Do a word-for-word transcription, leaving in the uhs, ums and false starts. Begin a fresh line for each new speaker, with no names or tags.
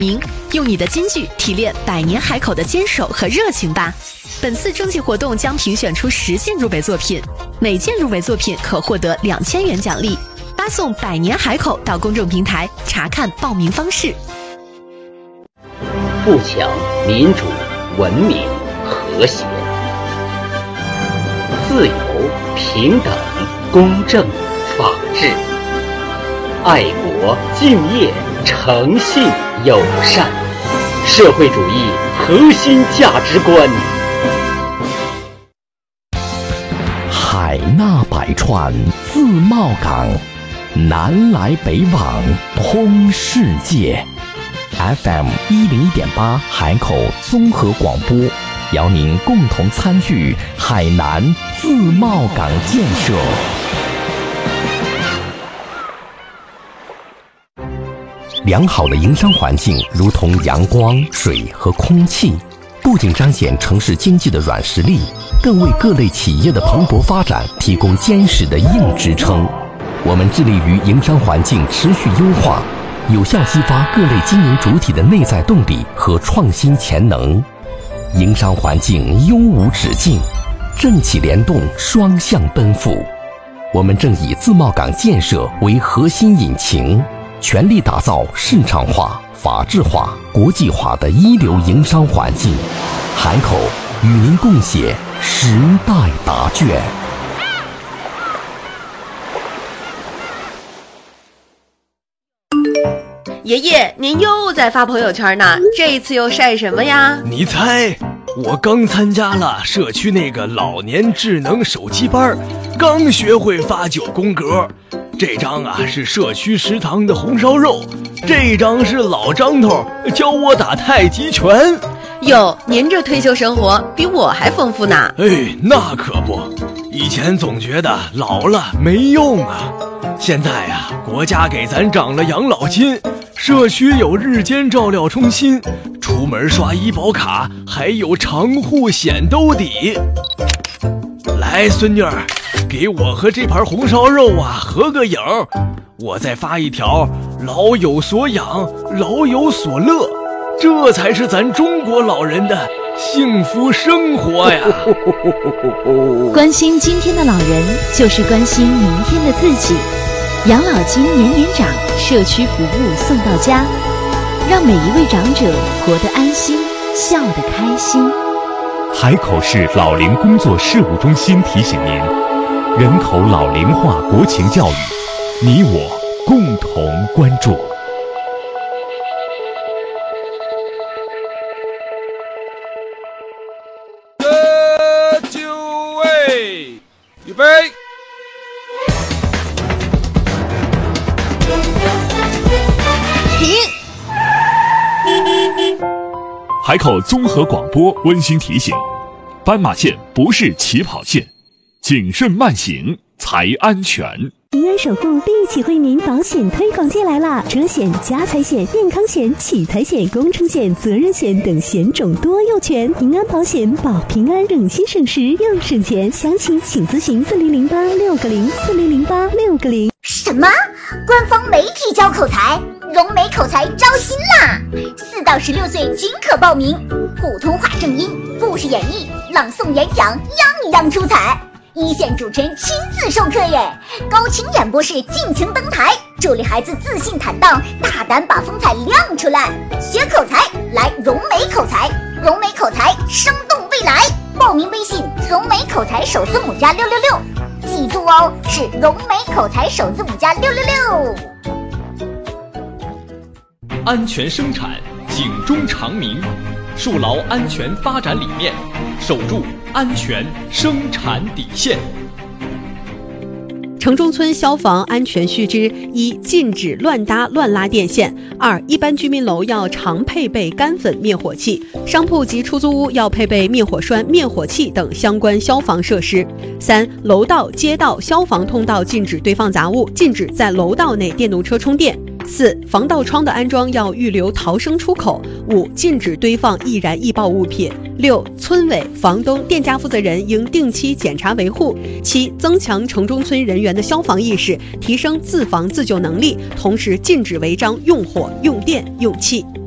用你的金句提炼百年海口的坚守和热情吧。本次征集活动将评选出十件入围作品，每件入围作品可获得两千元奖励。发送百年海口到公众平台查看报名方式。
富强、民主、文明、和谐，自由、平等、公正、法治，爱国、敬业、诚信、友善，社会主义核心价值观。
海纳百川，自贸港，南来北往，通世界。F M 一零一点八海口综合广播，邀您共同参与海南自贸港建设。良好的营商环境如同阳光、水和空气，不仅彰显城市经济的软实力，更为各类企业的蓬勃发展提供坚实的硬支撑。我们致力于营商环境持续优化，有效激发各类经营主体的内在动力和创新潜能。营商环境优无止境，政企联动双向奔赴。我们正以自贸港建设为核心引擎，全力打造市场化、法治化、国际化的一流营商环境。海口与您共写时代答卷。
爷爷，您又在发朋友圈呢，这次又晒什么呀？
你猜，我刚参加了社区那个老年智能手机班，刚学会发九宫格。这张啊是社区食堂的红烧肉，这张是老张头教我打太极拳。
哟，您这退休生活比我还丰富呢。
哎，那可不，以前总觉得老了没用啊，现在呀、啊，国家给咱涨了养老金，社区有日间照料中心，出门刷医保卡还有长户险兜底。来，孙女儿，给我和这盘红烧肉啊合个影，我再发一条老有所养，老有所乐，这才是咱中国老人的幸福生活呀。
关心今天的老人，就是关心明天的自己。养老金年年涨，社区服务送到家，让每一位长者活得安心，笑得开心。
海口市老龄工作事务中心提醒您，人口老龄化国情教育，你我共同关注。
这就位，预备。
海口综合广播温馨提醒：斑马线不是起跑线，谨慎慢行才安全。
平安守护立体惠民保险推广季来啦！车险、家财险、健康险、取财险、工程险、责任险等险种多又全，平安保险保平安，省心省时又省钱。详情请咨询四零零八六个零四零零八六个零。
什么？官方媒体教口才？融美口才招新啦！四到十六岁均可报名，普通话正音、故事演绎、朗诵演讲，样样出彩。一线主持人亲自授课耶，高清演播室尽情登台，助力孩子自信坦荡，大胆把风采亮出来。学口才来融美口才，融美口才生动未来。报名微信融美口才首字母加六六六，记住哦，是融美口才首字母加六六六。
安全生产，警钟长鸣，树牢安全发展理念，守住安全生产底线。
城中村消防安全须知：一、禁止乱搭乱拉电线；二、一般居民楼要常配备干粉灭火器，商铺及出租屋要配备灭火栓、灭火器等相关消防设施；三、楼道、街道、消防通道禁止堆放杂物，禁止在楼道内电动车充电；四、防盗窗的安装要预留逃生出口；五、禁止堆放易燃易爆物品；六、村委、房东、店家负责人应定期检查维护；七、增强城中村人员的消防意识，提升自防自救能力，同时禁止违章用火、用电、用气。